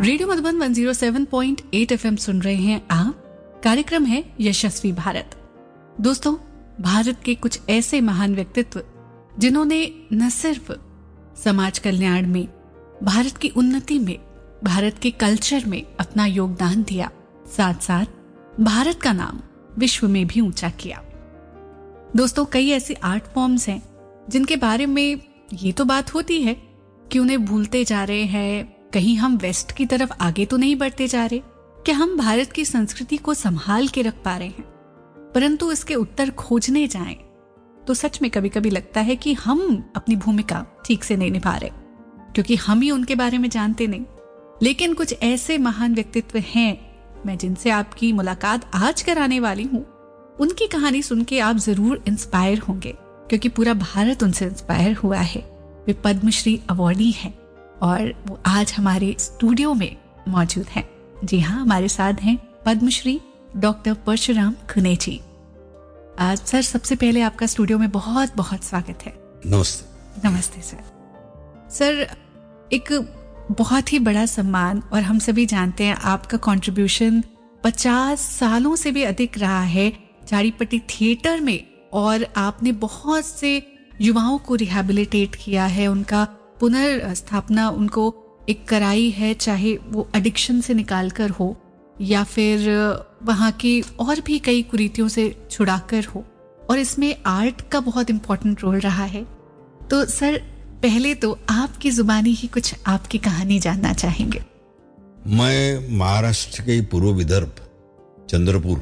Radio Madhuban 107.8 FM सुन रहे हैं आप। कार्यक्रम है यशस्वी भारत। दोस्तों, भारत के कुछ ऐसे महान व्यक्तित्व जिन्होंने न सिर्फ समाज कल्याण में, भारत की उन्नति में, भारत के कल्चर में अपना योगदान दिया, साथ साथ भारत का नाम विश्व में भी ऊंचा किया। दोस्तों, कई ऐसी आर्ट फॉर्म्स हैं जिनके बारे में ये तो बात होती है कि उन्हें भूलते जा रहे हैं। कहीं हम वेस्ट की तरफ आगे तो नहीं बढ़ते जा रहे कि हम भारत की संस्कृति को संभाल के रख पा रहे हैं, परंतु इसके उत्तर खोजने जाएं तो सच में कभी कभी लगता है कि हम अपनी भूमिका ठीक से नहीं निभा रहे, क्योंकि हम ही उनके बारे में जानते नहीं। लेकिन कुछ ऐसे महान व्यक्तित्व हैं मैं जिनसे आपकी मुलाकात आज कराने वाली हूं। उनकी कहानी सुन के आप जरूर इंस्पायर होंगे, क्योंकि पूरा भारत उनसे इंस्पायर हुआ है। वे पद्मश्री अवार्डी हैं और वो आज हमारे स्टूडियो में मौजूद हैं। जी हाँ, हमारे साथ हैं पद्मश्री डॉक्टर परशुराम खुनेची। आज सर, सबसे पहले आपका स्टूडियो में बहुत बहुत स्वागत है। नमस्ते। नमस्ते सर। सर, एक बहुत ही बड़ा सम्मान, और हम सभी जानते हैं आपका कंट्रीब्यूशन 50 सालों से भी अधिक रहा है झाड़ीपट्टी थिएटर में, और आपने बहुत से युवाओं को रिहैबिलिटेट किया है, उनका पुनर्स्थापना उनको एक कराई है, चाहे वो एडिक्शन से निकालकर हो या फिर वहाँ की और भी कई कुरीतियों से छुड़ाकर हो, और इसमें आर्ट का बहुत इम्पोर्टेंट रोल रहा है। तो सर, पहले तो आपकी जुबानी ही कुछ आपकी कहानी जानना चाहेंगे। मैं महाराष्ट्र के पूर्व विदर्भ, चंद्रपुर,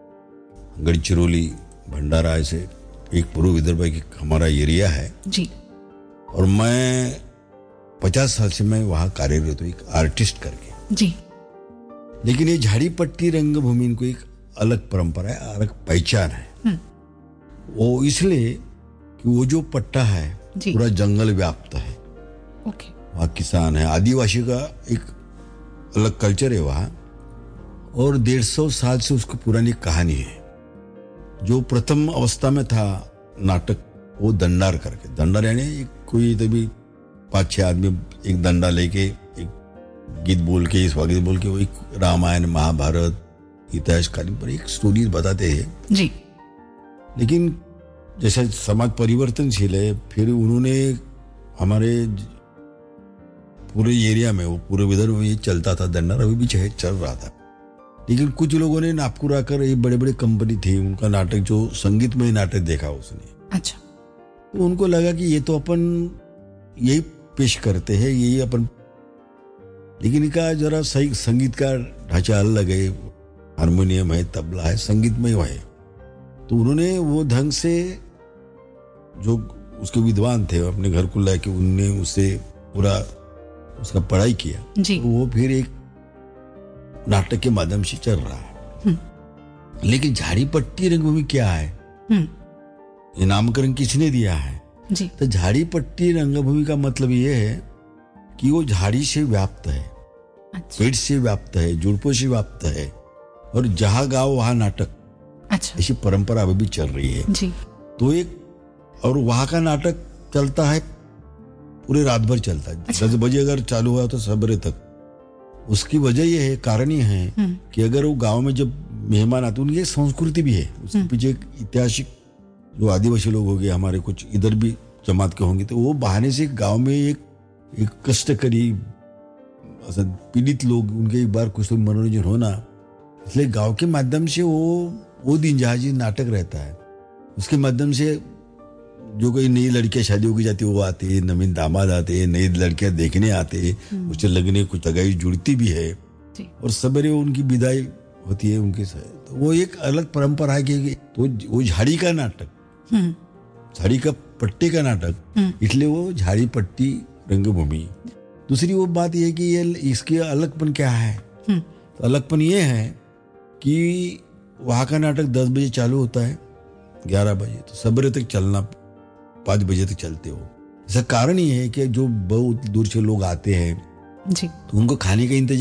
गढ़चिरौली, भंडारा, ऐसे एक पूर्व विदर्भ एक हमारा एरिया है जी। और मैं 50 साल से मैं वहाँ कार्यरत हूँ एक आर्टिस्ट करके जी। लेकिन ये झाड़ीपट्टी रंगभूमि इनको एक अलग परंपरा है, अलग पहचान है। वो इसलिए कि वो जो पट्टा है पूरा जंगल व्याप्त है। ओके। वहाँ किसान है, आदिवासी का एक अलग कल्चर है वहाँ, और 150 साल से उसकी पुरानी कहानी है। जो प्रथम अवस्था में था नाटक, वो दंडार करके, दंडार यानी कोई तभी 5-6 आदमी एक डंडा लेके एक गीत बोल के, स्वागत बोल के, वो एक रामायण महाभारत इतिहासकालीन पर एक स्टोरी बताते हैं जी। लेकिन जैसा समाज परिवर्तनशील है, फिर उन्होंने हमारे पूरे एरिया में, वो पूरे विदर्भ में ये चलता था दंडार, अभी भी चल रहा था। लेकिन कुछ लोगों ने नागपुर आकर, ये बड़े बड़े कंपनी थी, उनका नाटक जो संगीतमय नाटक देखा उसने। अच्छा। तो उनको लगा कि ये तो अपन यही पेश करते हैं, यही अपन, लेकिन इनका जरा सही संगीत का ढांचा अलग है, हारमोनियम है, तबला है, संगीतमय है। तो उन्होंने वो ढंग से, जो उसके विद्वान थे अपने घर को लाके, उनने उससे पूरा उसका पढ़ाई किया जी। तो वो फिर एक नाटक के माध्यम से चल रहा है। लेकिन झाड़ीपट्टी रंगभूमि क्या है, ये नामकरण किसने दिया है जी? तो झाड़ीपट्टी रंगभूमि का मतलब ये है कि वो झाड़ी से व्याप्त है। अच्छा। पेड़ से व्याप्त है, जुड़पों से व्याप्त है, और जहां गाँव वहां नाटक। अच्छा। ऐसी परंपरा अभी भी चल रही है जी। तो एक, और वहां का नाटक चलता है पूरे रात भर चलता है। अच्छा। 10 बजे अगर चालू हुआ तो सवेरे तक। उसकी वजह यह है, कारण यह है कि अगर वो गांव में जब मेहमान आते, उनकी एक संस्कृति भी है, उसके पीछे एक ऐतिहासिक, जो आदिवासी लोग हो गए हमारे, कुछ इधर भी जमात के होंगे, तो वो बहाने से गांव में एक कष्टकरी पीड़ित लोग, उनके एक बार कुछ तो मनोरंजन होना, इसलिए गांव के माध्यम से वो दिन जहाजी नाटक रहता है। उसके माध्यम से जो कोई नई लड़कियां शादी होगी जाती है वो आते हैं, नवीन दामाद आते हैं, नई लड़कियां देखने आते हैं, उससे लगने कुछ लगाई जुड़ती भी है, और सवेरे उनकी विदाई होती है उनके साथ। तो वो एक अलग परंपरा है कि तो वो झाड़ी का नाटक, झाड़ी का पट्टे का नाटक, इसलिए वो झाड़ी पट्टी रंगभूमि। दूसरी वो बात ये कि ये इसके अलगपन क्या है, तो अलगपन ये है कि वहाँ का नाटक 10 बजे चालू होता है, 11 बजे, तो सवेरे तक चलना 5 बजे तक चलते हो। इसका कारण ये है कि जो बहुत दूर से लोग आते हैं जी, तो उनको खाने का इंतजाम